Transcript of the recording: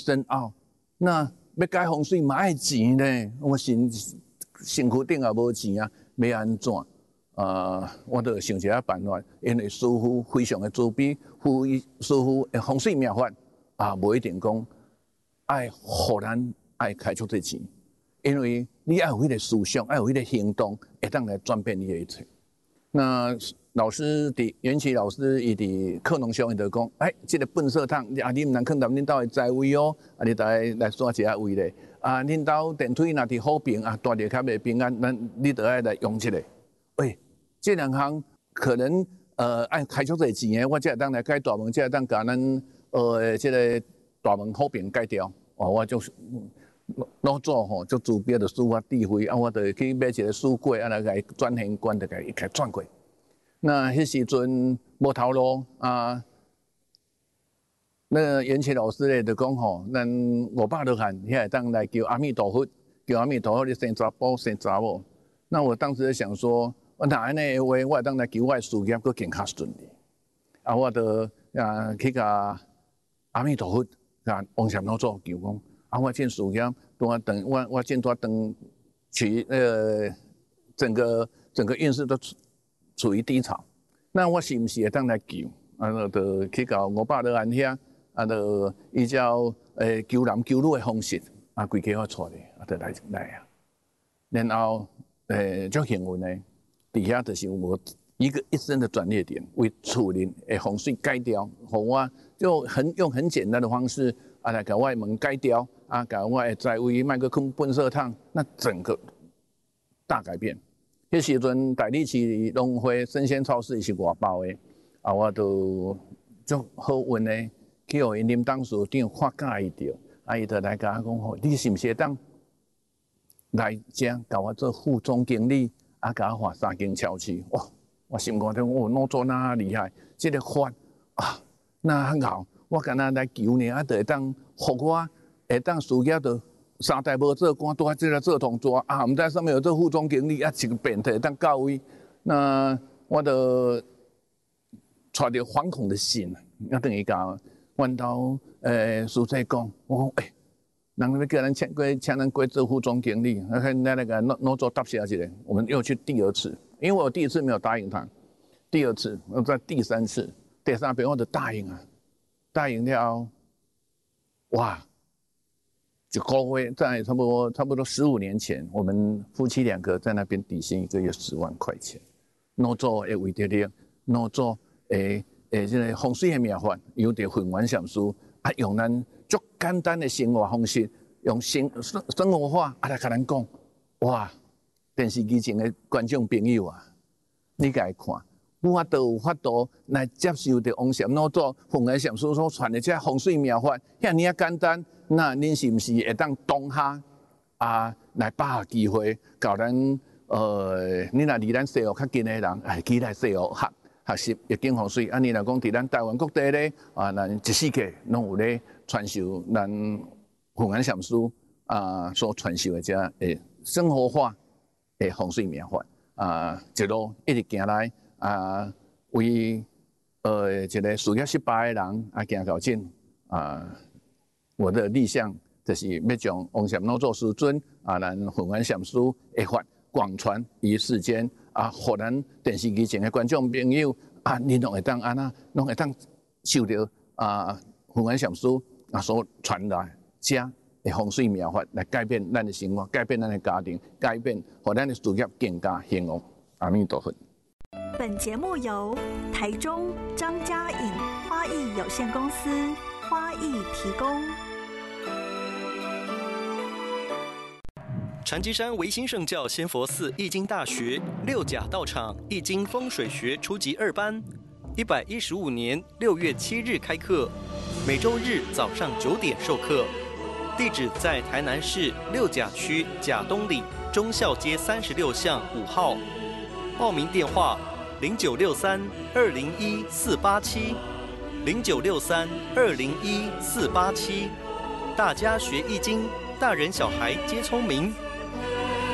深奥。那要改风水嘛爱钱呢，我身躯顶也无钱啊，要安怎？我就想一个办法，因为师傅非常的慈悲，师傅的风水命法无一定讲爱互咱爱开出这钱，因为你要有迄个思想，要有迄个行动，会当来转变你的一切。那老师袁启老师伊伫课堂上伊就讲，这个粪扫桶你毋通囥踮恁兜的财位哦，你来刷一下位咧。恁兜电梯若伫好平大着较袂平安，你就爱来用一下。这两项可能爱开出这钱的，我才会当来改大门，才会当甲咱这个大门好平改掉。我就是老早吼，就自别的书法智慧我就去买一个书柜，来甲伊转现关，就甲伊转过。那迄时阵无头路那个袁启老师咧就讲吼，咱5百多汉，遐会当来求阿弥陀佛，求阿弥陀佛你生查甫生查某。那我当时在想说，那安尼的话，我会当来求我的事业佫更较顺利。我就去甲阿弥陀佛，甲王禅老祖求讲，我这事业我这段长期整个运势都处于低潮。那我是毋是会当来求？就去到500多万遐，就依照求男求女的方式，规家我带咧，就来。然后足幸运的，底下就是我一生的转捩点，为厝林的风水改掉，互我就用很简单的方式来甲我的门改掉，甲我的财位卖个空粪扫桶，那整个大改变。迄时阵大理市农会生鲜超市是外包的，我就足好运的去互因林董事长发介意到，伊就来甲我讲吼，你是毋是会当来这甲我做副总经理，甲我画3间超市？哇！我心肝中，老祖哪厉害？这个法那牛，我敢若来求呢，就会当互我会当事业就3代无做官，拄这个做同桌毋知上面有做副总经理一个变体当到位，那我就揣着惶恐的心，等于甲阮兜书记讲，我讲人要叫咱请咱过做副总经理，那个老祖答谢一下，我们又去第2次，因为我第1次没有答应他，第2次，我在第3次，第3遍我就答应了，哇！1个月，在差不多15年前，我们夫妻2个在那边底薪1个月10万块钱。老祖的为着力，老祖这个风水的命法，有着混元禅师用咱足简单的生活方式，用生活化来甲咱讲，哇！电视机前的观众朋友你甲伊看，我都有法度来接受着王禅老祖混元禅师所传的这风水命法，遐尔简单。那恁是毋是会当当下来把握机会，教咱你若离咱西湖较近的人，起来西湖学习易经风水。你若讲伫咱台湾各地咧，咱一世界拢有咧传授咱混元禅师所传授的这生活化的风水命法一路一直行来为一个事业失败的人行到今我的理想就是要将王禅老祖师尊咱混元禅师的法广传于世间互咱电视机前的观众朋友恁拢会当拢会当受到混元禅师所传来这的风水命法来改变咱的生活，改变咱的家庭，改变互咱的事业更加兴旺。阿弥陀佛。 本节目由台中张家颖花艺有限公司花艺提供。 禅机山维新圣教仙佛寺易经大学六甲道场易经风水学初级2班，115年6月7日开课，每周日早上9点授课。地址在台南市六甲区甲东里忠孝街36巷5号。报名电话0963201487，0963201487。大家学易经，大人小孩皆聪明。